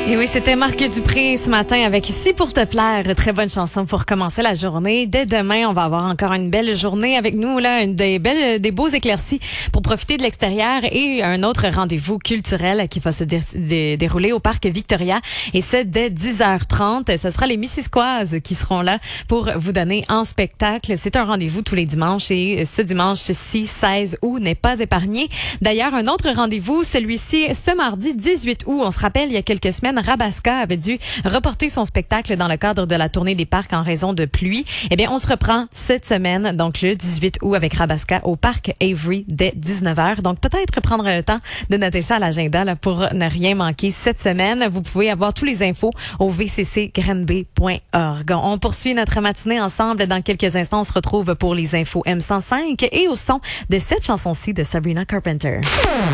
Et oui, c'était Marc Dupré ce matin avec Ici pour te plaire. Très bonne chanson pour commencer la journée. Dès demain, on va avoir encore une belle journée avec nous, là, des beaux éclaircies pour profiter de l'extérieur et un autre rendez-vous culturel qui va se dérouler au parc Victoria. Et ce, dès 10h30. Ce sera les Missisquoises qui seront là pour vous donner en spectacle. C'est un rendez-vous tous les dimanches et ce dimanche-ci, 16 août, n'est pas épargné. D'ailleurs, un autre rendez-vous, celui-ci, ce mardi 18 août. On se rappelle, il y a quelques semaines, Rabaska avait dû reporter son spectacle dans le cadre de la tournée des parcs en raison de pluie. Eh bien, on se reprend cette semaine, donc le 18 août avec Rabaska au parc Avery dès 19h. Donc, peut-être prendre le temps de noter ça à l'agenda là, pour ne rien manquer cette semaine. Vous pouvez avoir tous les infos au vccgrenby.org. On poursuit notre matinée ensemble. Dans quelques instants, on se retrouve pour les infos M105 et au son de cette chanson-ci de Sabrina Carpenter.